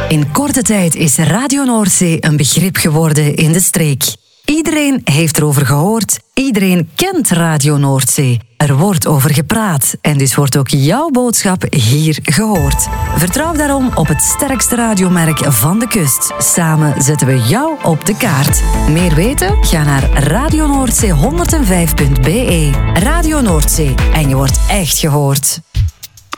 In korte tijd is Radio Noordzee een begrip geworden in de streek. Iedereen heeft erover gehoord, iedereen kent Radio Noordzee. Er wordt over gepraat en dus wordt ook jouw boodschap hier gehoord. Vertrouw daarom op het sterkste radiomerk van de kust. Samen zetten we jou op de kaart. Meer weten? Ga naar radionoordzee105.be. Radio Noordzee en je wordt echt gehoord.